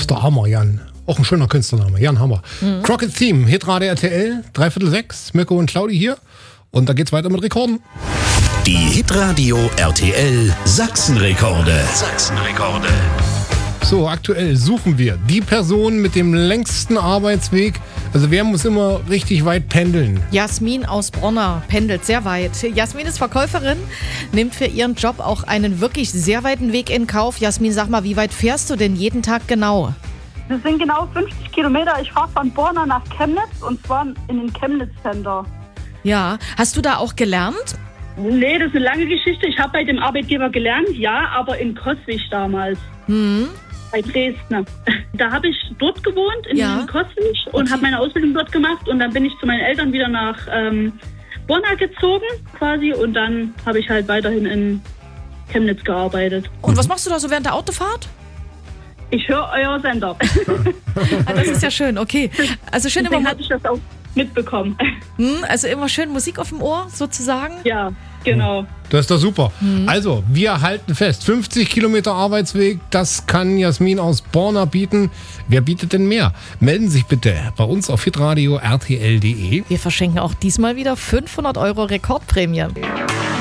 ist der Hammer, Jan. Auch ein schöner Künstlername, Jan Hammer. Crockett Theme, Hitradio RTL, 5:45, Mirko und Claudi hier. Und da geht's weiter mit Rekorden. Die Hitradio RTL Sachsenrekorde. Sachsenrekorde. So, aktuell suchen wir die Person mit dem längsten Arbeitsweg. Also wer muss immer richtig weit pendeln? Jasmin aus Bronna pendelt sehr weit. Jasmin ist Verkäuferin, nimmt für ihren Job auch einen wirklich sehr weiten Weg in Kauf. Jasmin, sag mal, wie weit fährst du denn jeden Tag genau? Das sind genau 50 Kilometer. Ich fahre von Borna nach Chemnitz und zwar in den Chemnitz Center. Ja, hast du da auch gelernt? Nee, das ist eine lange Geschichte. Ich habe bei dem Arbeitgeber gelernt, ja, aber in Coswig damals. Bei Dresden. Da habe ich dort gewohnt, in Coswig, und habe meine Ausbildung dort gemacht. Und dann bin ich zu meinen Eltern wieder nach Borna gezogen quasi. Und dann habe ich halt weiterhin in Chemnitz gearbeitet. Und was machst du da so während der Autofahrt? Ich höre euer Sender. Das ist ja schön, okay. Also schön Deswegen immer, hatte ich das auch mitbekommen. also immer schön Musik auf dem Ohr sozusagen. Ja, genau. Das ist doch super. Also, wir halten fest, 50 Kilometer Arbeitsweg, das kann Jasmin aus Borna bieten. Wer bietet denn mehr? Melden Sie sich bitte bei uns auf hitradio rtl.de. Wir verschenken auch diesmal wieder 500 € Rekordprämie.